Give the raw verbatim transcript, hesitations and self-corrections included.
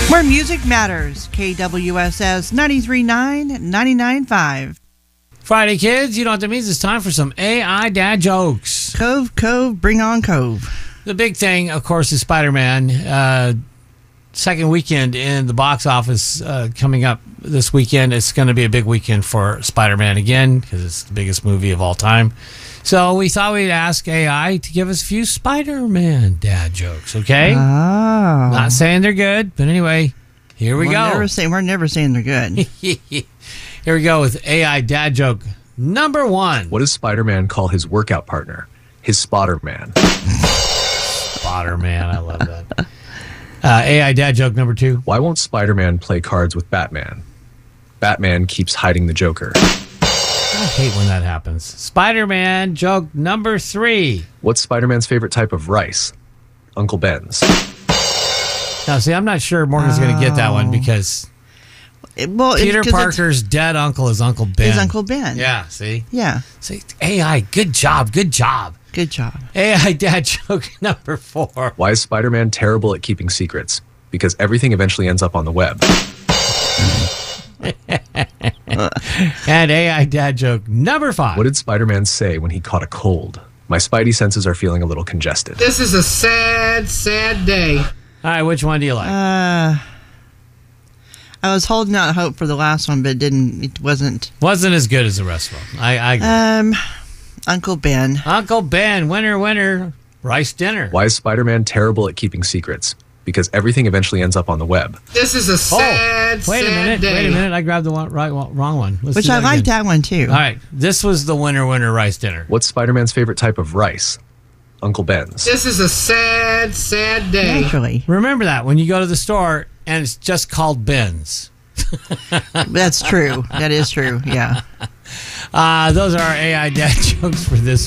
Where music matters. K W S S ninety-three point nine, ninety-nine point five. Friday, kids, you know what that means. It's time for some A I dad jokes. Cove, Cove, bring on Cove. The big thing, of course, is Spider-Man. Uh, second weekend in the box office uh, coming up this weekend. It's going to be a big weekend for Spider-Man again because it's the biggest movie of all time. So we thought we'd ask A I to give us a few Spider-Man dad jokes, okay? Oh. Not saying they're good, but anyway, here we we're go. Never say, we're never saying they're good. Here we go with A I dad joke number one. What does Spider-Man call his workout partner? His spotter man. Spotter man, I love that. Uh, A I dad joke number two. Why won't Spider-Man play cards with Batman? Batman keeps hiding the Joker. I hate when that happens. Spider-Man joke number three. What's Spider-Man's favorite type of rice? Uncle Ben's. Now, see, I'm not sure Morgan's going to get that one because It- well, it's Peter 'cause Parker's dead uncle is Uncle Ben. Is Uncle Ben. Yeah, see? Yeah. See, A I, good job, good job. Good job. A I dad joke number four. Why is Spider-Man terrible at keeping secrets? Because everything eventually ends up on the web. And A I dad joke number five. What did Spider-Man say when he caught a cold? My spidey senses are feeling a little congested. This is a sad, sad day. All right, which one do you like? Uh, I was holding out hope for the last one, but it didn't. It wasn't. Wasn't as good as the rest of them. I, I agree. Um, Uncle Ben. Uncle Ben, winner, winner, rice dinner. Why is Spider-Man terrible at keeping secrets? Because everything eventually ends up on the web. This is a sad, Oh, wait a sad minute, day. wait a minute. I grabbed the one, right, one- wrong one. Let's Which do I that like again. that one too. All right, this was the winner, winner, rice dinner. What's Spider-Man's favorite type of rice? Uncle Ben's. This is a sad, sad day. Naturally. Remember that when you go to the store and it's just called Ben's. That's true. That is true. Yeah. Uh, those are our A I dad jokes for this